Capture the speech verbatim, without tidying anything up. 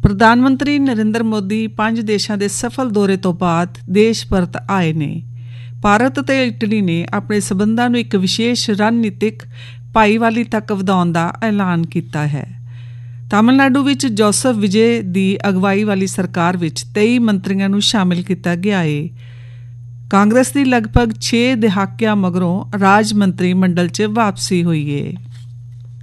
ਪ੍ਰਧਾਨ ਮੰਤਰੀ ਨਰਿੰਦਰ ਮੋਦੀ ਪੰਜ ਦੇਸ਼ਾਂ ਦੇ ਸਫਲ ਦੌਰੇ ਤੋਂ ਬਾਅਦ ਦੇਸ਼ ਪਰਤ ਆਏ ਨੇ। ਭਾਰਤ ਅਤੇ ਇਟਲੀ ਨੇ ਆਪਣੇ ਸਬੰਧਾਂ ਨੂੰ ਇੱਕ ਵਿਸ਼ੇਸ਼ ਰਣਨੀਤਿਕ ਭਾਈਵਾਲੀ ਤੱਕ ਵਧਾਉਣ ਦਾ ਐਲਾਨ ਕੀਤਾ ਹੈ। ਤਾਮਿਲਨਾਡੂ ਵਿੱਚ ਜੋਸਫ ਵਿਜੇ ਦੀ ਅਗਵਾਈ ਵਾਲੀ ਸਰਕਾਰ ਵਿੱਚ ਤੇਈ ਮੰਤਰੀਆਂ ਨੂੰ ਸ਼ਾਮਿਲ ਕੀਤਾ ਗਿਆ ਹੈ। ਕਾਂਗਰਸ ਦੀ ਲਗਭਗ ਛੇ ਦਹਾਕਿਆਂ ਮਗਰੋਂ ਰਾਜ ਮੰਤਰੀ ਮੰਡਲ 'ਚ ਵਾਪਸੀ ਹੋਈ ਹੈ।